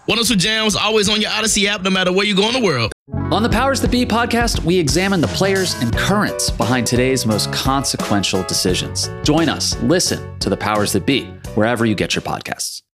102 Jams always on your Odyssey app, no matter where you go in the world. On the Powers That Be podcast, we examine the players and currents behind today's most consequential decisions. Join us. Listen to the Powers That Be wherever you get your podcasts.